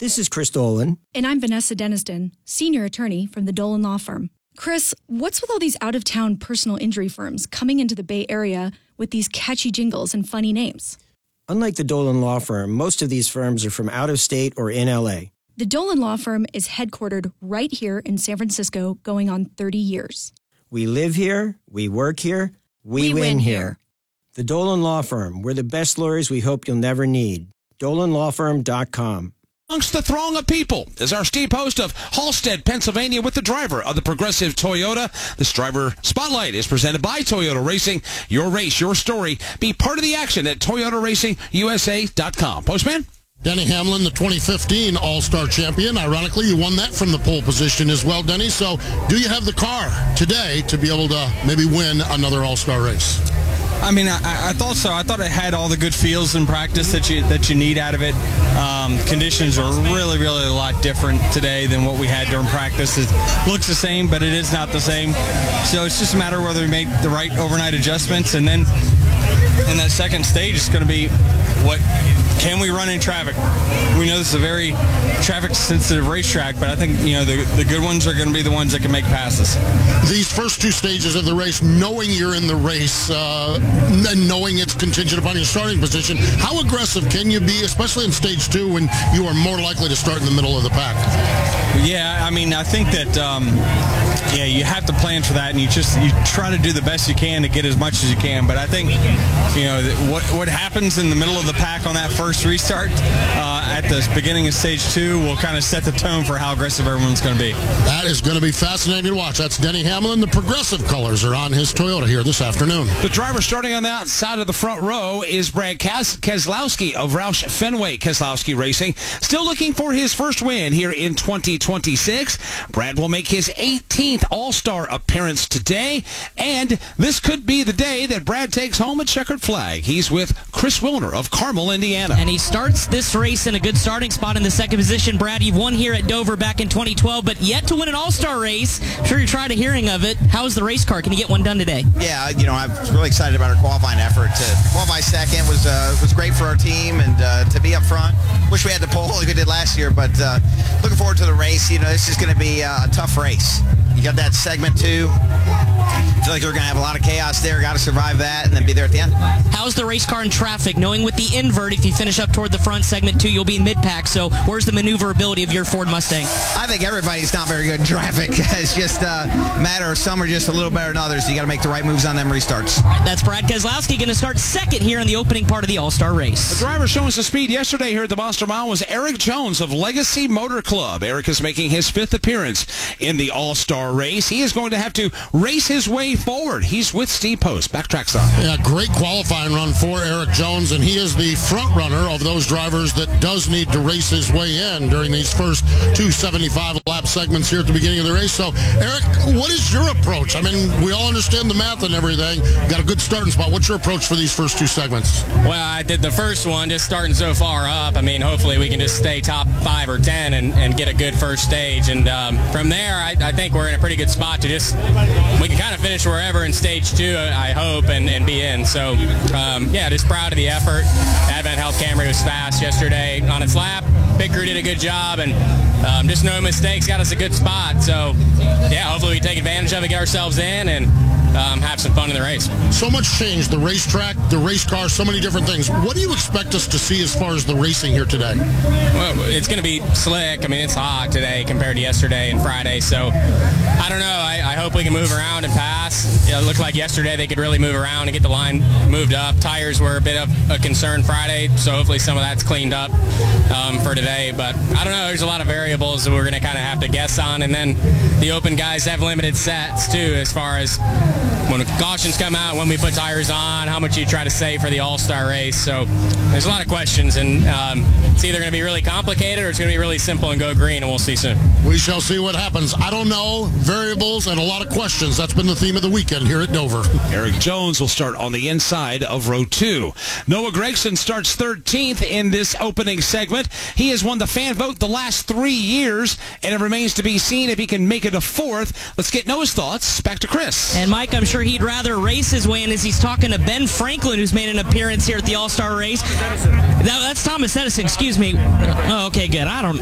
This is Chris Dolan. And I'm Vanessa Deniston, senior attorney from the Dolan Law Firm. Chris, what's with all these out-of-town personal injury firms coming into the Bay Area with these catchy jingles and funny names? Unlike the Dolan Law Firm, most of these firms are from out of state or in L.A. The Dolan Law Firm is headquartered right here in San Francisco, going on 30 years. We live here, we work here, we win here. The Dolan Law Firm, we're the best lawyers we hope you'll never need. DolanLawFirm.com. Amongst the throng of people is our Steve Post of Halstead, Pennsylvania, with the driver of the Progressive Toyota. This driver spotlight is presented by Toyota Racing. Your race, your story. Be part of the action at ToyotaRacingUSA.com. Postman? Denny Hamlin, the 2015 All-Star champion. Ironically, you won that from the pole position as well, Denny. So do you have the car today to be able to maybe win another All-Star race? I mean, I thought so. I thought it had all the good feels in practice that you need out of it. Conditions are really, really a lot different today than what we had during practice. It looks the same, but it is not the same. So it's just a matter of whether we make the right overnight adjustments. And then in that second stage, it's going to be what can we run in traffic? We know this is a very traffic-sensitive racetrack, but I think the good ones are going to be the ones that can make passes. These first two stages of the race, knowing you're in the race and knowing it's contingent upon your starting position, how aggressive can you be, especially in stage two when you are more likely to start in the middle of the pack? Yeah, I mean, I think that you have to plan for that, and you try to do the best you can to get as much as you can. But I think what happens in the middle of the pack on that first restart at the beginning of stage two will kind of set the tone for how aggressive everyone's going to be. That is going to be fascinating to watch. That's Denny Hamlin. The Progressive colors are on his Toyota here this afternoon. The driver starting on the outside of the front row is Brad Keselowski of Roush Fenway Keselowski Racing. Still looking for his first win here in 2026. Brad will make his 18th All-Star appearance today, and this could be the day that Brad takes home a checkered flag. He's with Chris Wilner of Carmel, Indiana. And he starts this race in a good starting spot in the second position. Brad, you've won here at Dover back in 2012, but yet to win an All-Star race. I'm sure you're tired of hearing of it. How's the race car? Can you get one done today? Yeah, I was really excited about our qualifying effort. To qualify second was great for our team, and to be up front. Wish we had the pole like we did last year, but looking forward to the race. This is going to be a tough race. You got that segment two. I feel like we're going to have a lot of chaos there. Got to survive that and then be there at the end. How's the race car in traffic? Knowing with the invert, if you finish up toward the front segment two, you'll be in mid-pack. So where's the maneuverability of your Ford Mustang? I think everybody's not very good in traffic. It's just a matter of some are just a little better than others. You got to make the right moves on them restarts. That's Brad Keselowski going to start second here in the opening part of the All-Star race. The driver showing some speed yesterday here at the Monster Mile was Eric Jones of Legacy Motor Club. Eric is making his fifth appearance in the All-Star race. He is going to have to race his way forward. He's with Steve Post. Backtrack side. Yeah, great qualifying run for Eric Jones, and he is the front runner of those drivers that does need to race his way in during these first 275-lap segments here at the beginning of the race. So, Eric, what is your approach? I mean, we all understand the math and everything. Got a good starting spot. What's your approach for these first two segments? Well, I did the first one just starting so far up. I mean, hopefully we can just stay top 5 or 10 and get a good first stage. And from there, I think we're in a pretty good spot to we can kind of finish wherever in stage 2, I hope, and be in. So, just proud of the effort. Advent Health Camry was fast yesterday on its lap. Pit crew did a good job, and just no mistakes got us a good spot. So, hopefully we take advantage of it, get ourselves in, and have some fun in the race. So much change, the racetrack, the race car, so many different things. What do you expect us to see as far as the racing here today? Well, it's going to be slick. I mean, it's hot today compared to yesterday and Friday, so I don't know. I hope we can move around and pass. It looked like yesterday they could really move around and get the line moved up. Tires were a bit of a concern Friday, so hopefully some of that's cleaned up for today. But I don't know. There's a lot of variables that we're going to kind of have to guess on, and then the open guys have limited sets too, as far as when cautions come out, when we put tires on, how much you try to save for the All-Star race. So there's a lot of questions, and it's either going to be really complicated or it's going to be really simple and go green, and we'll see soon. We shall see what happens. I don't know. Variables and a lot of questions. That's been the theme of the weekend here at Dover. Eric Jones will start on the inside of row 2. Noah Gragson starts 13th in this opening segment. He has won the fan vote the last 3 years, and it remains to be seen if he can make it a 4th. Let's get Noah's thoughts. Back to Chris. And Mike, I'm sure he'd rather race his way in as he's talking to Ben Franklin, who's made an appearance here at the All-Star race. That's Thomas Edison, excuse me. Oh, okay, good. I don't